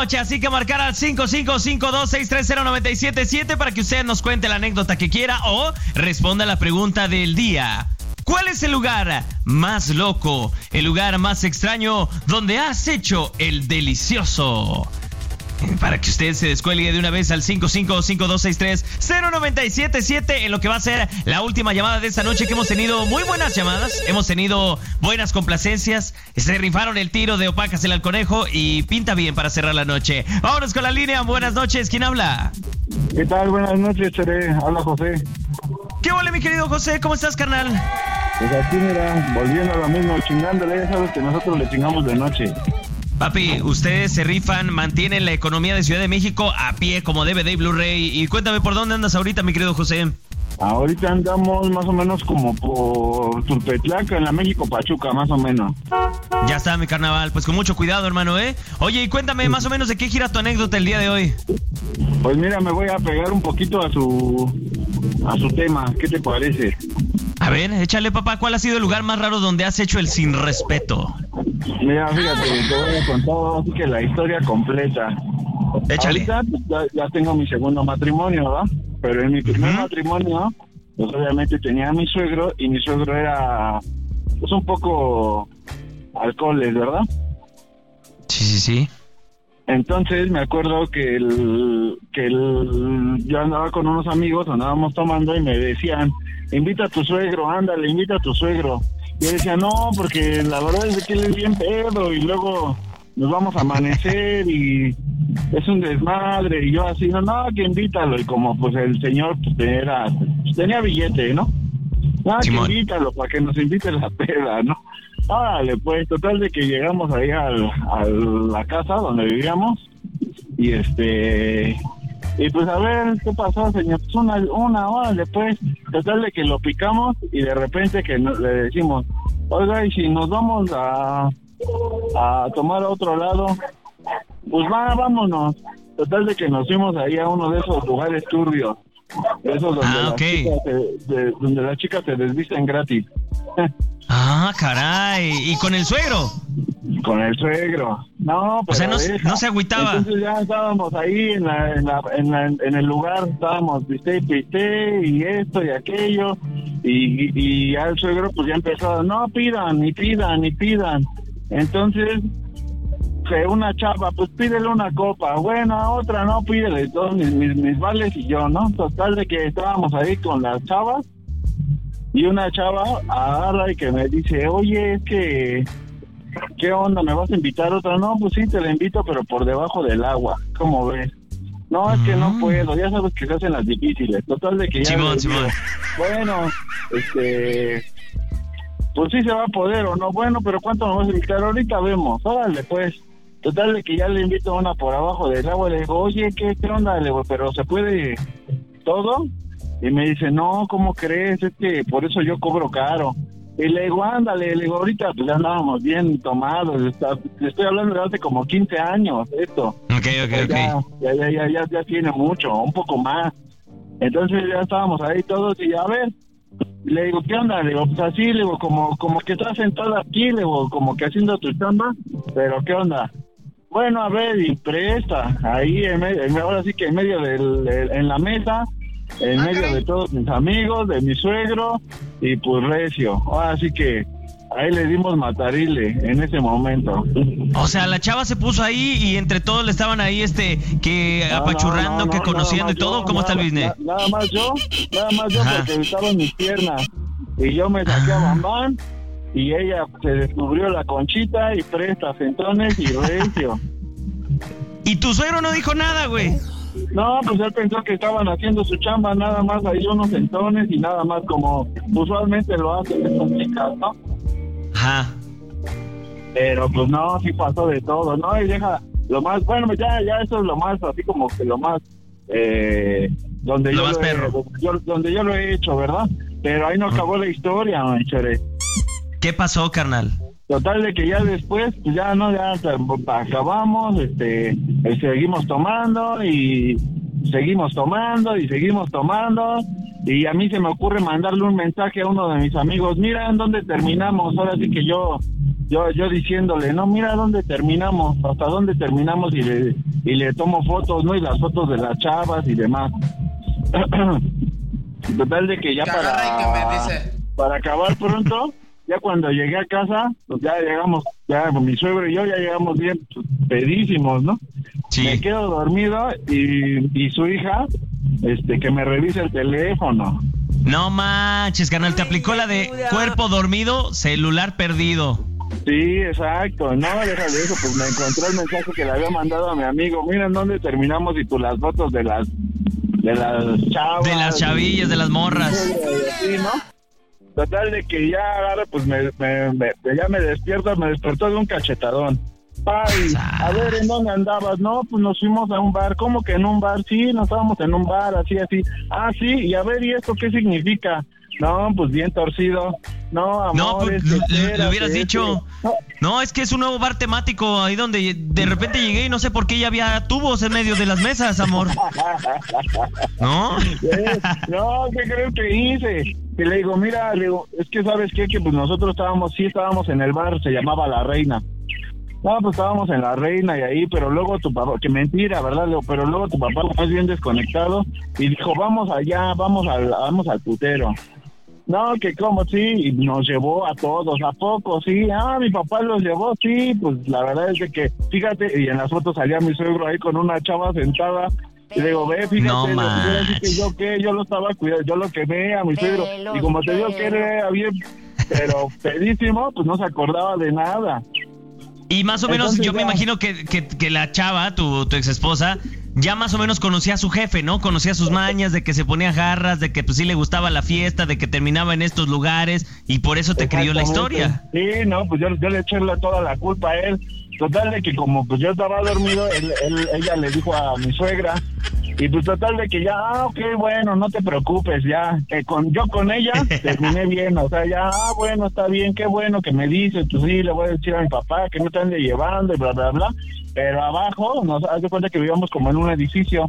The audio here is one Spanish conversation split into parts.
noche, así que marcar al 5552-630-977 para que usted nos cuente la anécdota que quiera o responda a la pregunta del día. ¿Cuál es el lugar más loco, el lugar más extraño donde has hecho el delicioso? Para que usted se descuelgue de una vez al 5552-630-977 en lo que va a ser la última llamada de esta noche, que hemos tenido muy buenas llamadas, hemos tenido buenas complacencias, se rifaron el tiro de Opacas el Conejo y pinta bien para cerrar la noche. Vámonos con la línea, buenas noches, ¿quién habla? ¿Qué tal? Buenas noches, Chere, habla José. ¿Qué huele, mi querido José? ¿Cómo estás, carnal? Pues aquí, mira, volviendo a lo mismo, chingándole, ya sabes que nosotros le chingamos de noche. Papi, ustedes se rifan, mantienen la economía de Ciudad de México a pie como DVD y Blu-ray. Y cuéntame, ¿por dónde andas ahorita, mi querido José? Ahorita andamos más o menos como por Tulpetlaca, en la México Pachuca, más o menos. Ya está, mi carnaval. Pues con mucho cuidado, hermano, ¿eh? Oye, y cuéntame más o menos de qué gira tu anécdota el día de hoy. Pues mira, me voy a pegar un poquito a su tema. ¿Qué te parece? A ver, échale, papá. ¿Cuál ha sido el lugar más raro donde has hecho el sin respeto? Mira, fíjate, te voy a contar así que la historia completa. Échale. Ahorita ya tengo mi segundo matrimonio, ¿verdad? Pero en mi primer matrimonio, pues obviamente tenía a mi suegro, y mi suegro era pues un poco alcoholes, ¿verdad? Sí. Entonces me acuerdo que yo andaba con unos amigos, andábamos tomando y me decían, invita a tu suegro, ándale, invita a tu suegro. Y yo decía, no, porque la verdad es que él es bien pedo y luego nos vamos a amanecer y es un desmadre. Y yo así, no, que invítalo. Y como pues el señor pues, tenía billete, ¿no? Que invítalo para que nos invite la peda, ¿no? Órale, pues, total de que llegamos ahí a la casa donde vivíamos y y pues a ver, ¿qué pasó, señor? Pues una hora después, total de que lo picamos y de repente que le decimos, oiga, y si nos vamos a tomar a otro lado, pues vámonos. Total de que nos fuimos ahí a uno de esos lugares turbios, esos donde las chicas se desvisten gratis. Caray, ¿y con el suegro? Con el suegro. No, pero o sea, no se agüitaba. Entonces ya estábamos ahí en el lugar, estábamos piste y esto y aquello, y ya el suegro pues ya empezó, no pidan, ni pidan. Entonces, una chava, pues pídele una copa, bueno, a otra no, pídele todos mis vales y yo, ¿no? Total de que estábamos ahí con las chavas, y una chava agarra y que me dice, oye, es que, ¿qué onda? ¿Me vas a invitar otra? No, pues sí, te la invito, pero por debajo del agua, ¿cómo ves? No, es que no puedo, ya sabes que se hacen las difíciles. Total de que ya... Simón. Bueno, pues sí se va a poder o no, bueno, pero ¿cuánto me vas a invitar? Ahorita vemos, órale pues. Total de que ya le invito una por abajo del agua, le digo, oye, ¿qué onda? Le digo, ¿pero se puede todo? Y me dice, no, ¿cómo crees? Es que por eso yo cobro caro. Y le digo, ándale, le digo, ahorita pues ya andábamos bien tomados, le estoy hablando de hace como 15 años, esto. Ok. Ya tiene mucho, un poco más. Entonces ya estábamos ahí todos y a ver, le digo, ¿qué onda? Le digo, pues así, le digo, como que estás sentado aquí, le digo, como que haciendo tu chamba, pero ¿qué onda? Bueno, a ver, y presta, ahí ahora sí que en medio en la mesa, en medio de todos mis amigos, de mi suegro, y pues recio. Ahora sí que ahí le dimos matarile en ese momento. O sea, la chava se puso ahí y entre todos le estaban ahí apachurrando, que conociendo y todo. ¿Cómo está el business? Nada más yo porque estaba en mis piernas. Y yo me saqué a Bambán y ella se descubrió la conchita y presta centones y recio. ¿Y tu suegro no dijo nada, güey? No, pues él pensó que estaban haciendo su chamba, nada más ahí unos centones y nada más como usualmente lo hacen estas chicas, ¿no? Ajá. Pero pues no, sí pasó de todo, ¿no? Y deja lo más, bueno, ya eso es lo más, así como que lo más, donde yo lo he hecho, ¿verdad? Pero ahí no acabó la historia, Chere. ¿Qué pasó, carnal? Total de que ya después, pues ya acabamos, seguimos tomando y seguimos tomando y a mí se me ocurre mandarle un mensaje a uno de mis amigos, mira en dónde terminamos, ahora sí que yo yo diciéndole, no, mira dónde terminamos, hasta dónde terminamos, y le tomo fotos, ¿no? Y las fotos de las chavas y demás. Total de que ya para acabar pronto, ya cuando llegué a casa, pues ya llegamos, ya mi suegro y yo ya llegamos bien pedísimos, ¿no? Sí. Me quedo dormido y su hija, que me revisa el teléfono. No manches, carnal, te aplicó la de cuerpo dormido, celular perdido. Sí, exacto. No, deja de eso, pues me encontré el mensaje que le había mandado a mi amigo. Mira en dónde terminamos y pues las fotos de las chavas. De las chavillas, de las morras. Sí, ¿no? Total de que ya ahora pues ya me despertó de un cachetadón. Ay, a ver, ¿en dónde andabas? No, pues nos fuimos a un bar. ¿Cómo que en un bar? Sí, nos estábamos en un bar, así. Ah, sí, y a ver, ¿y esto qué significa? No, pues bien torcido. No, amor, no, pues le hubieras dicho. No, es que es un nuevo bar temático ahí donde de repente llegué y no sé por qué ya había tubos en medio de las mesas, amor. ¿No? No, ¿qué crees que hice? Y le digo, mira, es que ¿sabes qué? Que pues nosotros estábamos en el bar, se llamaba La Reina. No, pues estábamos en La Reina y ahí, pero luego tu papá, que mentira, ¿verdad? Pero luego tu papá más bien desconectado y dijo, vamos allá, vamos al putero. No, que como, sí, y nos llevó a todos, ¿a poco? Sí, mi papá los llevó, sí, pues la verdad es de que, fíjate, y en las fotos salía mi suegro ahí con una chava sentada, y le digo, ve, fíjate, no yo lo estaba cuidando, yo lo quemé a mi suegro, y como te digo que era bien, pero pedísimo, pues no se acordaba de nada. Y más o menos, entonces, yo me imagino que la chava, tu ex esposa, ya más o menos conocía a su jefe, ¿no? Conocía sus mañas, de que se ponía jarras, de que pues sí le gustaba la fiesta, de que terminaba en estos lugares, y por eso te creyó la historia. Sí, no, pues yo le eché toda la culpa a él. Total de que como pues yo estaba dormido, ella le dijo a mi suegra, y pues total de que ya, ok, bueno, no te preocupes, ya, yo con ella terminé bien, o sea, ya, bueno, está bien, qué bueno que me dices, pues sí, le voy a decir a mi papá que no te ande llevando y bla, bla, bla, pero abajo, nos haz de cuenta que vivíamos como en un edificio,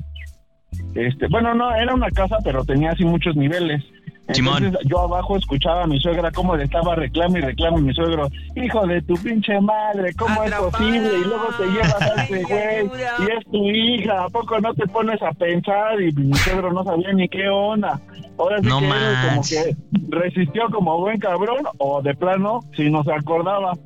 bueno, no, era una casa, pero tenía así muchos niveles. Entonces yo abajo escuchaba a mi suegra cómo le estaba reclame y mi suegro, hijo de tu pinche madre, ¿cómo es posible? Y luego te llevas a ese güey y es tu hija, ¿a poco no te pones a pensar? Y mi suegro no sabía ni qué onda. Ahora sí, no que él como que resistió como buen cabrón, o de plano si no se acordaba.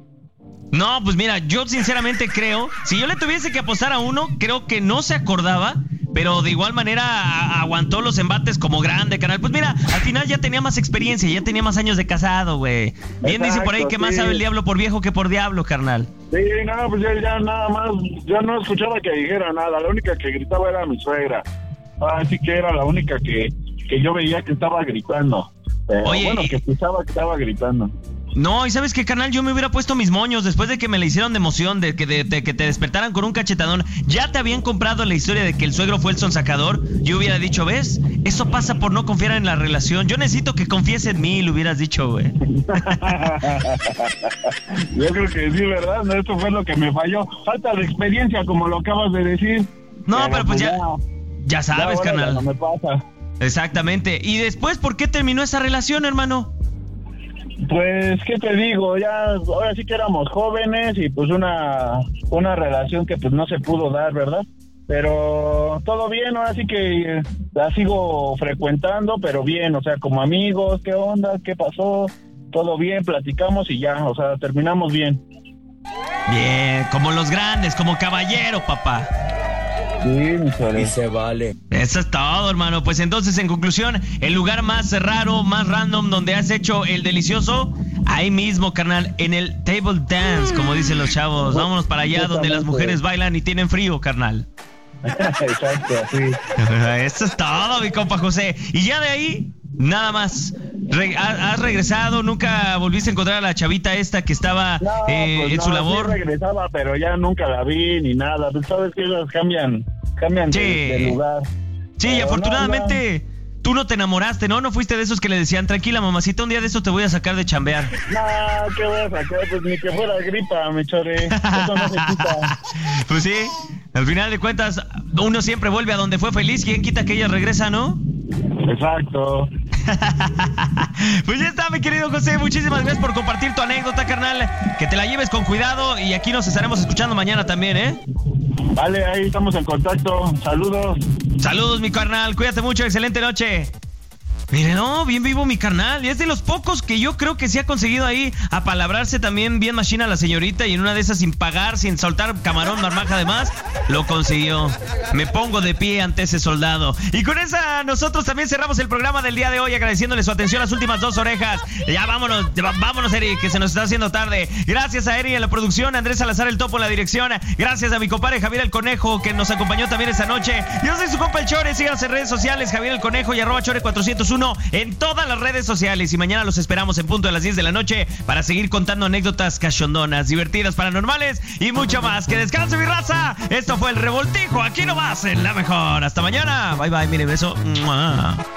No, pues mira, yo sinceramente creo, si yo le tuviese que apostar a uno, creo que no se acordaba, pero de igual manera aguantó los embates como grande, carnal. Pues mira, al final ya tenía más experiencia, ya tenía más años de casado, güey. Bien dicen por ahí que más sabe el diablo por viejo que por diablo, carnal. Sí, no, pues ya nada más, ya no escuchaba que dijera nada, la única que gritaba era mi suegra. Así que era la única que yo veía que estaba gritando. Oye, bueno, que escuchaba que estaba gritando. No, y ¿sabes qué, carnal? Yo me hubiera puesto mis moños después de que me la hicieron de emoción, de que te despertaran con un cachetadón. Ya te habían comprado la historia de que el suegro fue el sonsacador. Yo hubiera dicho, ¿ves? Eso pasa por no confiar en la relación. Yo necesito que confíes en mí, lo hubieras dicho, güey. Yo creo que sí, ¿verdad? No, eso fue lo que me falló. Falta de experiencia, como lo acabas de decir. No, pero pues ya sabes, carnal. No me pasa. Exactamente. ¿Y después por qué terminó esa relación, hermano? Pues, ¿qué te digo? Ya, ahora sí que éramos jóvenes y pues una relación que pues no se pudo dar, ¿verdad? Pero todo bien, ahora sí que la sigo frecuentando, pero bien, o sea, como amigos, ¿qué onda? ¿Qué pasó? Todo bien, platicamos y ya, o sea, terminamos bien. Bien, como los grandes, como caballero, papá. Sí, mi suegro. Y se vale. Eso es todo, hermano. Pues entonces, en conclusión, el lugar más raro, más random donde has hecho el delicioso, ahí mismo, carnal, en el table dance, como dicen los chavos. Vámonos para allá donde las mujeres bailan y tienen frío, carnal. Exacto, así. Eso es todo, mi compa José. Y ya de ahí, nada más. ¿Has regresado? ¿Nunca volviste a encontrar a la chavita esta que estaba en su labor? Sí regresaba, pero ya nunca la vi ni nada. Pues sabes que ellas cambian de lugar. Sí, y afortunadamente tú no te enamoraste, ¿no? No fuiste de esos que le decían, tranquila, mamacita, un día de eso te voy a sacar de chambear. No, ¿qué voy a sacar? Pues ni que fuera gripa, me choré. Eso no se quita. Pues sí, al final de cuentas, uno siempre vuelve a donde fue feliz. ¿Quién quita que ella regresa, no? Exacto. Pues ya está, mi querido José. Muchísimas gracias por compartir tu anécdota, carnal. Que te la lleves con cuidado y aquí nos estaremos escuchando mañana también, ¿eh? Vale, ahí estamos en contacto. Saludos. Saludos, mi carnal. Cuídate mucho. Excelente noche. Mire, no, bien vivo mi carnal. Y es de los pocos que yo creo que sí ha conseguido ahí apalabrarse también bien machina la señorita. Y en una de esas sin pagar, sin soltar camarón, marmaja además, lo consiguió. Me pongo de pie ante ese soldado. Y con esa nosotros también cerramos el programa del día de hoy, agradeciéndole su atención a las últimas 2 orejas. Ya vámonos, Eri, que se nos está haciendo tarde. Gracias a Eri en la producción, Andrés Salazar el Topo en la dirección. Gracias a mi compadre Javier el Conejo, que nos acompañó también esta noche. Yo soy su compa el Chore. Síganos en redes sociales, Javier el Conejo y @Chore401 en todas las redes sociales. Y mañana los esperamos en punto de las 10 de la noche para seguir contando anécdotas cachondonas, divertidas, paranormales y mucho más. Que descanse mi raza. Esto fue El Revoltijo, aquí nomás en La Mejor. Hasta mañana. Bye bye, mire, beso. ¡Mua!